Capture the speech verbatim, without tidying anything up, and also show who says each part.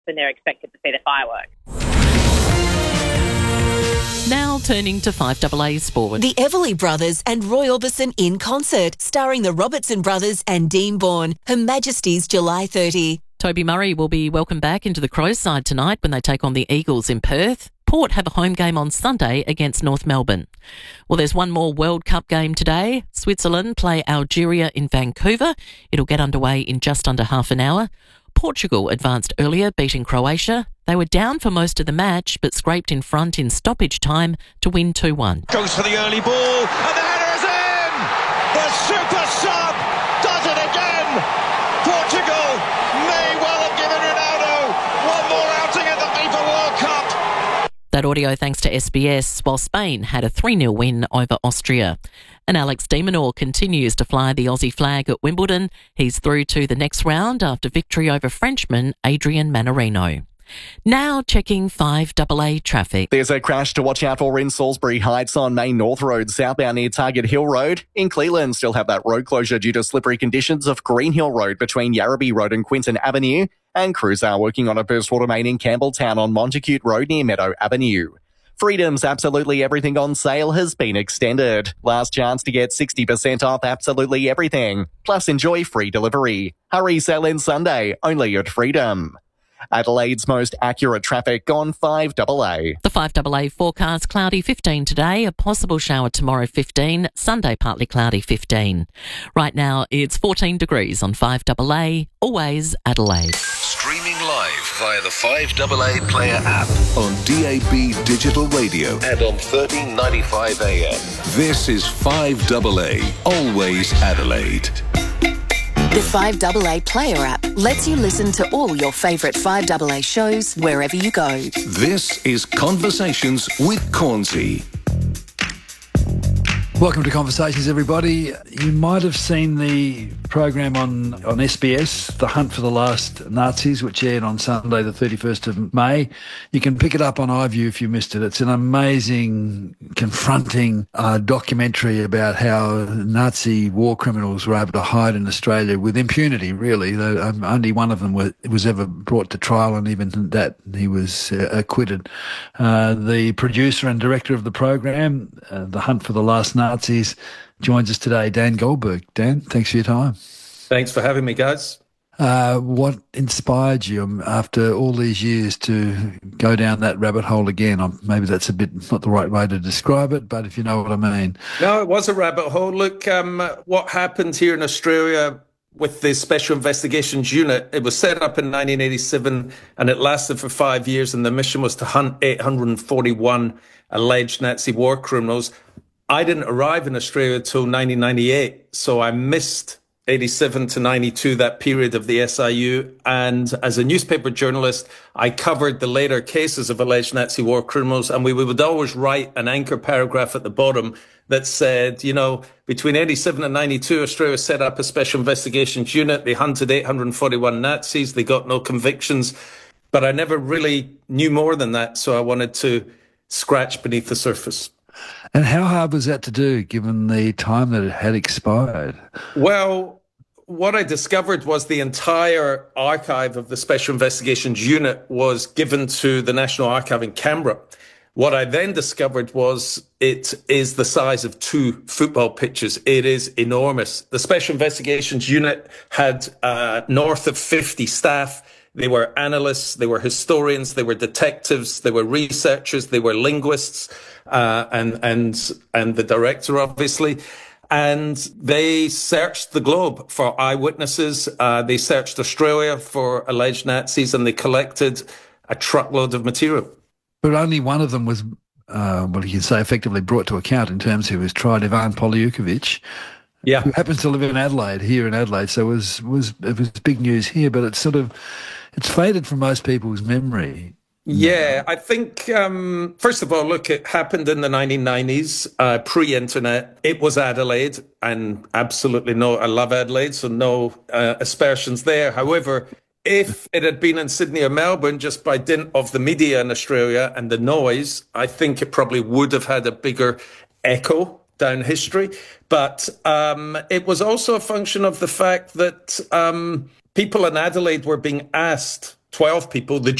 Speaker 1: when they're expected to see the fireworks.
Speaker 2: Now turning to five A A sport.
Speaker 3: The Everly Brothers and Roy Orbison in concert, starring the Robertson Brothers and Dean Bourne. Her Majesty's July thirtieth.
Speaker 2: Toby Murray will be welcomed back into the Crows side tonight when they take on the Eagles in Perth. Port have a home game on Sunday against North Melbourne. Well, there's one more World Cup game today. Switzerland play Algeria in Vancouver. It'll get underway in just under half an hour. Portugal advanced earlier, beating Croatia. They were down for most of the match, but scraped in front in stoppage time to win two one.
Speaker 4: Goes for the early ball, and the header is in! The super sub does it again! Portugal may well have given Ronaldo one more outing at the FIFA World Cup.
Speaker 2: That audio thanks to S B S, while Spain had a three nil win over Austria. And Alex de Minaur continues to fly the Aussie flag at Wimbledon. He's through to the next round after victory over Frenchman Adrian Manarino. Now checking five A A traffic.
Speaker 5: There's a crash to watch out for in Salisbury Heights on Main North Road, southbound near Target Hill Road. In Cleveland, still have that road closure due to slippery conditions of Green Hill Road between Yarrabee Road and Quinton Avenue. And crews are working on a burst water main in Campbelltown on Montacute Road near Meadow Avenue. Freedom's Absolutely Everything on sale has been extended. Last chance to get sixty percent off absolutely everything. Plus enjoy free delivery. Hurry, sale ends Sunday, only at Freedom. Adelaide's most accurate traffic on five A A.
Speaker 2: The five A A forecast: cloudy fifteen today, a possible shower tomorrow fifteen, Sunday partly cloudy fifteen. Right now it's fourteen degrees on five A A, always Adelaide.
Speaker 6: Streaming live via the five A A Player app on D A B Digital Radio and on thirteen ninety-five A M. This is five A A, always Adelaide.
Speaker 3: The five A A Player app lets you listen to all your favourite five A A shows wherever you go.
Speaker 6: This is Conversations with Cornsey.
Speaker 7: Welcome to Conversations, everybody. You might have seen the program on, on S B S, The Hunt for the Last Nazis, which aired on Sunday the thirty-first of May. You can pick it up on iView if you missed it. It's an amazing, confronting uh, documentary about how Nazi war criminals were able to hide in Australia with impunity, really. Though, um, only one of them was, was ever brought to trial, and even that he was uh, acquitted. Uh, the producer and director of the program, uh, The Hunt for the Last Nazis, Nazis, joins us today, Dan Goldberg. Dan, thanks for your time.
Speaker 8: Thanks for having me, guys.
Speaker 7: Uh, what inspired you after all these years to go down that rabbit hole again? Um, maybe that's a bit not the right way to describe it, but if you know what I mean.
Speaker 8: No, it was a rabbit hole. Look, um, what happened here in Australia with the Special Investigations Unit, it was set up in nineteen eighty-seven and it lasted for five years, and the mission was to hunt eight hundred forty-one alleged Nazi war criminals. I didn't arrive in Australia until nineteen ninety-eight, so I missed eighty-seven to ninety-two, that period of the S I U. And as a newspaper journalist, I covered the later cases of alleged Nazi war criminals, and we would always write an anchor paragraph at the bottom that said, you know, between eighty-seven and ninety-two, Australia set up a Special Investigations Unit. They hunted eight hundred forty-one Nazis. They got no convictions. But I never really knew more than that, so I wanted to scratch beneath the surface.
Speaker 7: And how hard was that to do, given the time that it had expired?
Speaker 8: Well, what I discovered was the entire archive of the Special Investigations Unit was given to the National Archive in Canberra. What I then discovered was it is the size of two football pitches. It is enormous. The Special Investigations Unit had uh, north of fifty staff. They were analysts, they were historians, they were detectives, they were researchers, they were linguists, uh, and, and, and the director, obviously. And they searched the globe for eyewitnesses. Uh, they searched Australia for alleged Nazis, and they collected a truckload of material.
Speaker 7: But only one of them was, uh, well, you can say effectively brought to account in terms of who was tried, Ivan Poliukovic.
Speaker 8: Yeah.
Speaker 7: Who happens to live in Adelaide, here in Adelaide. So it was, was, it was big news here, but it's sort of, it's faded from most people's memory.
Speaker 8: Yeah, I think, um, first of all, look, it happened in the nineteen nineties, uh, pre-internet. It was Adelaide, and absolutely no, I love Adelaide, so no uh, aspersions there. However, if it had been in Sydney or Melbourne, just by dint of the media in Australia and the noise, I think it probably would have had a bigger echo down history. But um, it was also a function of the fact that um, people in Adelaide were being asked twelve people. The